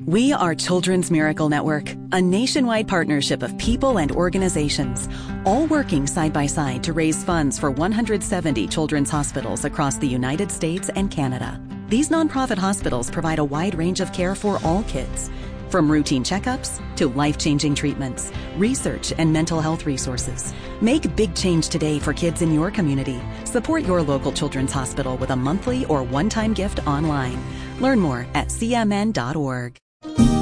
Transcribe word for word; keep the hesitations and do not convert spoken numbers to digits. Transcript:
We are Children's Miracle Network, a nationwide partnership of people and organizations, all working side by side to raise funds for one hundred seventy children's hospitals across the United States and Canada. These nonprofit hospitals provide a wide range of care for all kids, from routine checkups to life-changing treatments, research, and mental health resources. Make big change today for kids in your community. Support your local children's hospital with a monthly or one-time gift online. Learn more at c m n dot org.